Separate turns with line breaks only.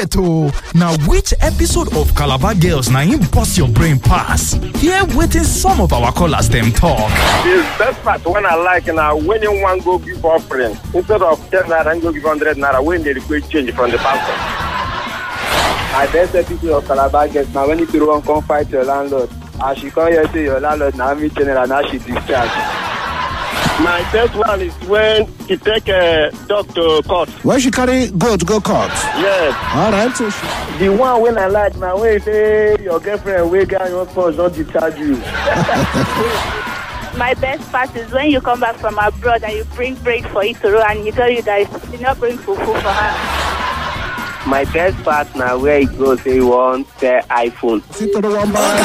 correct oh. Now which episode of Calabar Girls na im burst your brain pass? Hear wetin some of our callers them talk.
The best part when I like now when you want go give offering instead of 10 naira and go give 100 naira when they request change from the bank.
My best episode of Calabar Girls now when you don't come fight your landlord. As she come here say your landlord now meet general now she discharge.
My best one is when she take a dog to court.
When she carry goat go court?
Yes.
All right. So
the one when I like now when you say your girlfriend wey get your phone don't discharge you.
My best part is when you come back from abroad and you bring bread for Itoro and he tell you that you not bring fufu for her.
My best part now where he goes say he wants the iPhone.
sit to the one bar.